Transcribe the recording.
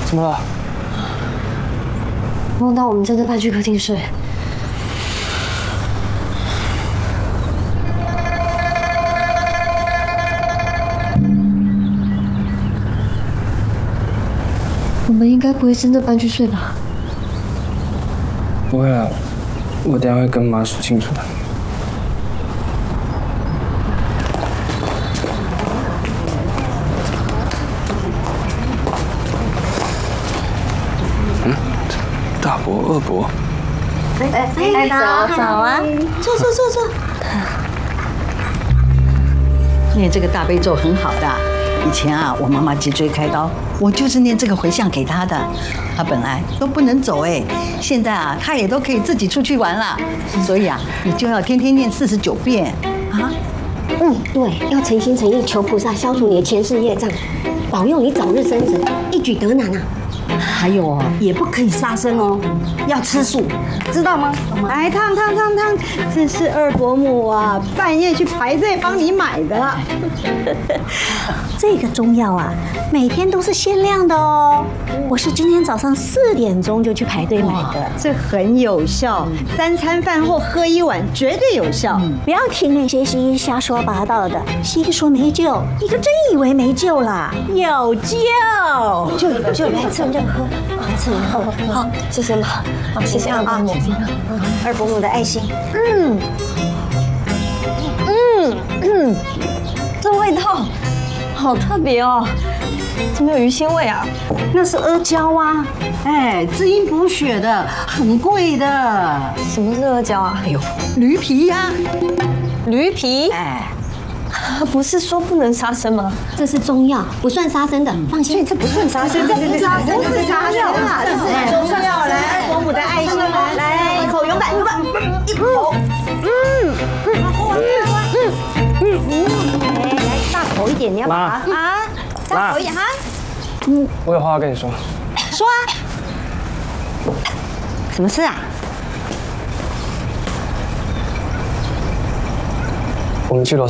怎么了？ 梦到我们真的搬去客厅睡。我们应该不会真的搬去睡吧？ 不会啊，我等下会跟妈说清楚的。大伯、二伯， 早啊！坐。 念这个大悲咒很好的。以前啊，我妈妈脊椎开刀，我就是念这个回向给她的。她本来都不能走哎，现在啊，她也都可以自己出去玩了。所以啊，你就要天天念49遍啊。 对，要诚心诚意求菩萨消除你的前世业障，保佑你早日生子，一举得男啊！ 还有哦，也不可以杀生哦，要吃素，知道吗？来，烫，这是二伯母啊，半夜去排队帮你买的。 这个中药啊，每天都是限量的哦。我是今天早上4点钟就去排队买的。 这很有效，3餐饭后喝1碗，绝对有效。 不要听那些西医瞎说八道的，西医说没救，你可真以为没救啦？有救！ 就来趁热喝，来趁热喝。好，谢谢妈，谢谢二伯母，二伯母的爱心。这味道好特别哦，怎么有鱼腥味啊？ 那是阿胶啊，哎，滋阴补血的，很贵的。 什么是阿胶啊？ 哎呦，驴皮呀， 驴皮？ 哎。 不是说不能杀生吗？这是中药，不算杀生的，放心，这不算杀生， 这不是杀生啦，这是中药。来，二伯母的爱心，来，一口勇敢，一口， 来大口一点，你要把它大口一点哈。 我有话要跟你说。 说啊，什么事啊？ 我们去楼